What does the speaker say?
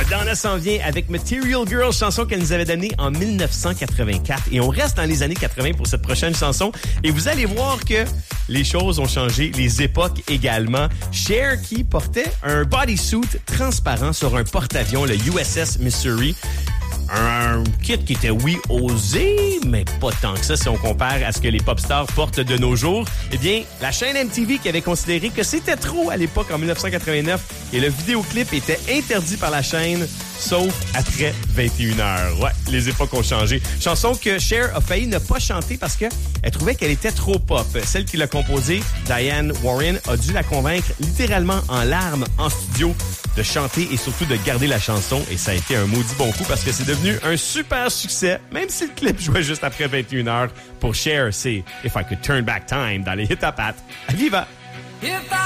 Madonna s'en vient avec Material Girl, chanson qu'elle nous avait donnée en 1984. Et on reste dans les années 80 pour cette prochaine chanson. Et vous allez voir que les choses ont changé, les époques également. Cher qui portait un bodysuit transparent sur un porte-avions, le USS Missouri. Un kit qui était, oui, osé, mais pas tant que ça si on compare à ce que les pop stars portent de nos jours. Eh bien, la chaîne MTV qui avait considéré que c'était trop à l'époque en 1989 et le vidéoclip était interdit par la chaîne, sauf après 21h. Ouais, les époques ont changé. Chanson que Cher a failli ne pas chanter parce qu'elle trouvait qu'elle était trop pop. Celle qui l'a composée, Diane Warren, a dû la convaincre littéralement en larmes en studio de chanter et surtout de garder la chanson. Et ça a été un maudit bon coup parce que c'est devenu un super succès, même si le clip jouait juste après 21h. Pour Cher, c'est If I Could Turn Back Time dans les Hit à Pat. À Viva!